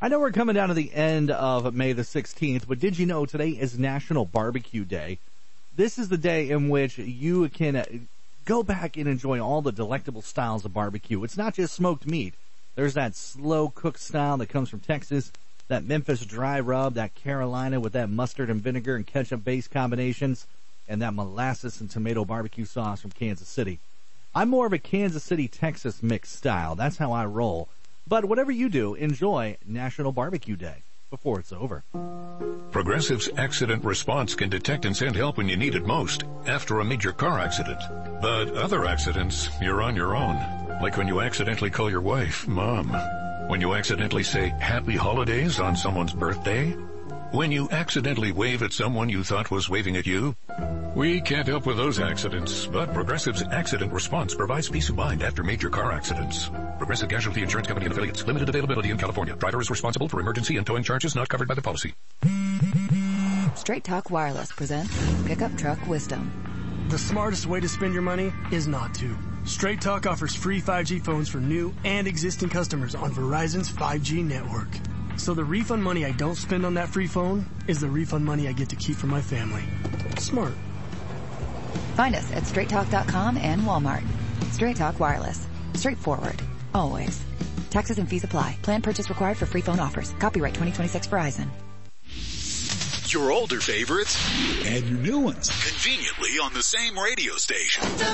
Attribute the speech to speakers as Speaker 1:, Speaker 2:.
Speaker 1: I know we're coming down to the end of May the 16th, but did you know today is National Barbecue Day? This is the day in which you can go back and enjoy all the delectable styles of barbecue. It's not just smoked meat. There's that slow cooked style that comes from Texas, that Memphis dry rub, that Carolina with that mustard and vinegar and ketchup based combinations, and that molasses and tomato barbecue sauce from Kansas City. I'm more of a Kansas City, Texas mixed style. That's how I roll. But whatever you do, enjoy National Barbecue Day before it's over.
Speaker 2: Progressive's accident response can detect and send help when you need it most, after a major car accident. But other accidents, you're on your own. Like when you accidentally call your wife Mom. When you accidentally say Happy Holidays on someone's birthday. When you accidentally wave at someone you thought was waving at you. We can't help with those accidents, but Progressive's accident response provides peace of mind after major car accidents. Progressive Casualty Insurance Company and Affiliates. Limited availability in California. Driver is responsible for emergency and towing charges not covered by the policy.
Speaker 3: Straight Talk Wireless presents Pickup Truck Wisdom.
Speaker 4: The smartest way to spend your money is not to. Straight Talk offers free 5G phones for new and existing customers on Verizon's 5G network. So the refund money I don't spend on that free phone is the refund money I get to keep for my family. Smart.
Speaker 3: Find us at straighttalk.com and Walmart. Straight Talk Wireless. Straightforward. Always. Taxes and fees apply. Plan purchase required for free phone offers. Copyright 2026 Verizon.
Speaker 5: Your older favorites
Speaker 6: and your new ones
Speaker 5: conveniently on the same radio station.